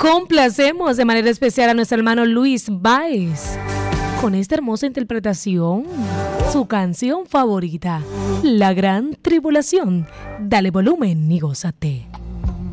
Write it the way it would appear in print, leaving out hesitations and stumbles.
Complacemos de manera especial a nuestro hermano Luis Baez con esta hermosa interpretación, su canción favorita, La Gran Tribulación. Dale volumen y gózate.